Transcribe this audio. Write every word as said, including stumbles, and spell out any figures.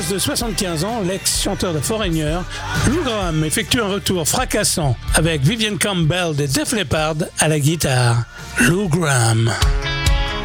l'âge de soixante-quinze ans, l'ex-chanteur de Foreigner, Lou Gramm effectue un retour fracassant avec Vivian Campbell des Def Leppard à la guitare. Lou Gramm.